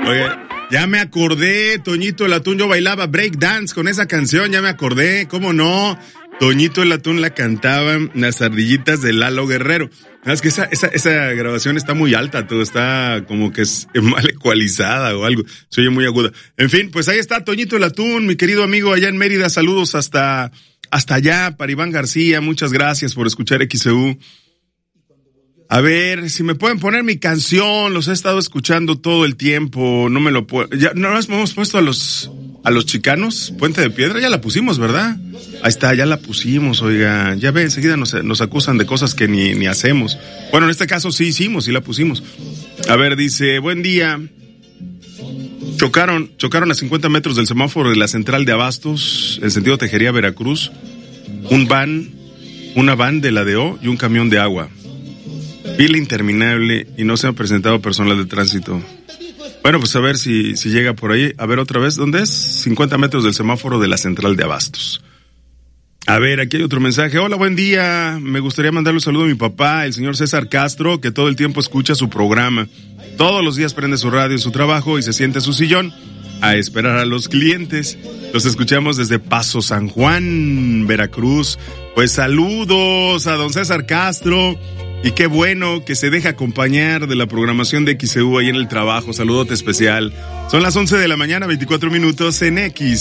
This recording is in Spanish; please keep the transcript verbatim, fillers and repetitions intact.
Oye, ya me acordé, Toñito el Atún, yo bailaba break dance con esa canción, ya me acordé, ¿cómo no? Toñito el Atún la cantaban las ardillitas de Lalo Guerrero. Es que esa, esa, esa grabación está muy alta, todo está como que es mal ecualizada o algo, se oye muy aguda. En fin, pues ahí está Toñito el Atún, mi querido amigo allá en Mérida, saludos hasta, hasta allá, para Iván García, muchas gracias por escuchar X E U. A ver, si me pueden poner mi canción, los he estado escuchando todo el tiempo, no me lo puedo, ya, no nos hemos puesto a los, a los Chicanos, Puente de Piedra, ya la pusimos, ¿verdad? Ahí está, ya la pusimos, oiga, ya ve, enseguida nos, nos acusan de cosas que ni, ni hacemos. Bueno, en este caso sí hicimos, sí la pusimos. A ver, dice, buen día. Chocaron, chocaron a cincuenta metros del semáforo de la central de Abastos, en sentido Tejería, Veracruz, un van, una van de la D O y un camión de agua. Fila interminable y no se han presentado personal de tránsito. Bueno, pues a ver si, si llega por ahí. A ver otra vez, ¿dónde es? cincuenta metros del semáforo de la central de Abastos. A ver, aquí hay otro mensaje. Hola, buen día. Me gustaría mandarle un saludo a mi papá, el señor César Castro, que todo el tiempo escucha su programa. Todos los días prende su radio en su trabajo y se siente en su sillón a esperar a los clientes. Los escuchamos desde Paso San Juan, Veracruz. Pues saludos a don César Castro. Y qué bueno que se deja acompañar de la programación de X E U ahí en el trabajo. Saludote especial. Son las once de la mañana, veinticuatro minutos en X.